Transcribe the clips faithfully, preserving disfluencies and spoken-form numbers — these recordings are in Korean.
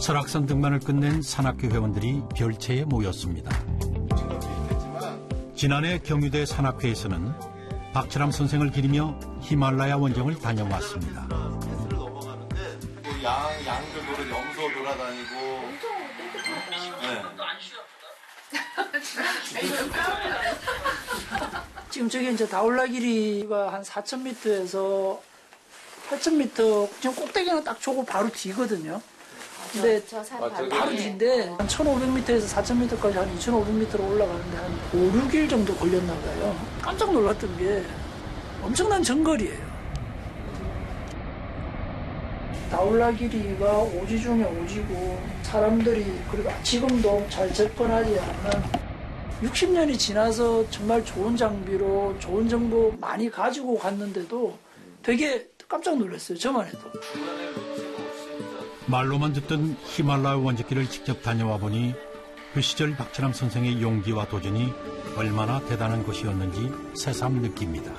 설악산 등반을 끝낸 산악회 회원들이 별채에 모였습니다. 지난해 경유대 산악회에서는 박철암 선생을 기리며 히말라야 원정을 다녀왔습니다. 양, 양들 노래 염소 돌아다니고. 네. 지금 저기 이제 다올라길이가 한 사천 미터에서 팔천 미터, 지금 꼭대기는 딱 저거 바로 뒤거든요. 근데 저, 저 바로, 바로, 바로 뒤인데 한 천오백 미터에서 사천 미터까지 한 이천오백 미터로 올라가는데 한 오, 육 일 정도 걸렸나 봐요. 깜짝 놀랐던 게 엄청난 정거리예요. 다올라길이가 오지 중에 오지고 사람들이 그리고 지금도 잘 접근하지 않는 육십 년이 지나서 정말 좋은 장비로 좋은 정보 많이 가지고 갔는데도 되게 깜짝 놀랐어요. 저만 해도. 말로만 듣던 히말라야 원적길을 직접 다녀와 보니 그 시절 박철암 선생의 용기와 도전이 얼마나 대단한 것이었는지 새삼 느낍니다.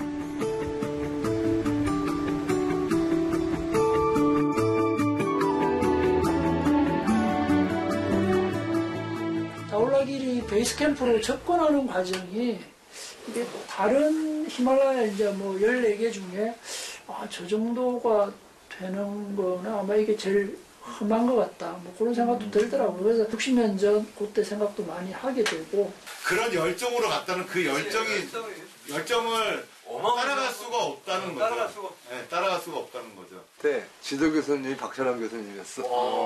다올라길이 베이스 캠프로 접근하는 과정이 이게 다른 히말라야 이제 뭐 열네 개 중에 아, 저 정도가 되는 거는 아마 이게 제일 험한 것 같다. 뭐 그런 생각도 들더라고요. 그래서 육십 년 전 그때 생각도 많이 하게 되고. 그런 열정으로 갔다는 그 열정이, 열정을 따라갈 수가 없다는 거죠. 따라갈 수가, 네, 따라갈 수가 없다는 거죠. 네, 지도 교수님이 박철암 교수님이었어.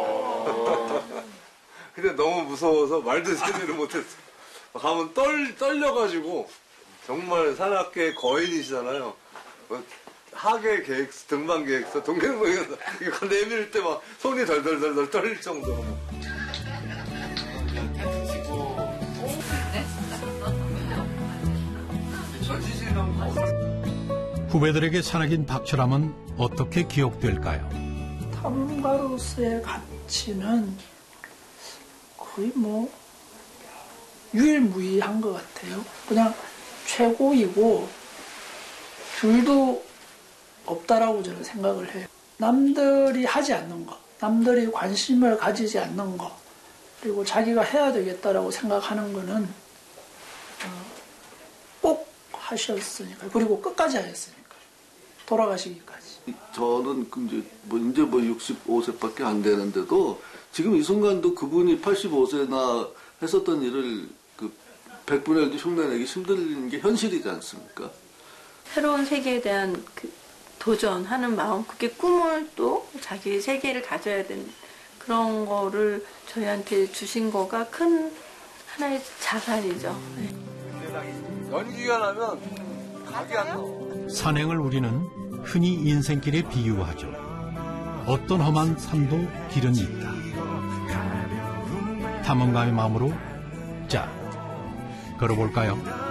근데 너무 무서워서 말도 제대로 못했어. 가면 떨, 떨려가지고, 정말 산악회 거인이시잖아요. 하계 계획서, 등반 계획서, 동계동에서 이거 내밀 때 막 손이 덜덜덜덜 떨릴 정도로. 후배들에게 산악인 박철암은 어떻게 기억될까요? 탐험가로서의 가치는 거의 뭐 유일무이한 것 같아요. 그냥 최고이고 둘도 없다라고 저는 생각을 해요. 남들이 하지 않는 거, 남들이 관심을 가지지 않는 거, 그리고 자기가 해야 되겠다라고 생각하는 거는 꼭 하셨으니까, 그리고 끝까지 하셨으니까, 돌아가시기까지. 저는 이제 뭐 이제 뭐 육십오 세밖에 안 되는데도 지금 이 순간도 그분이 팔십오 세나 했었던 일을 그 백분의 일도 흉내내기 힘든 게 현실이지 않습니까? 새로운 세계에 대한 그 도전하는 마음, 그게 꿈을 또 자기 세계를 가져야 되는 그런 거를 저희한테 주신 거가 큰 하나의 자산이죠. 네. 연기가 나면 각이 안 나와. 산행을 우리는 흔히 인생길에 비유하죠. 어떤 험한 산도 길은 있다. 탐험가의 마음으로 자, 걸어볼까요?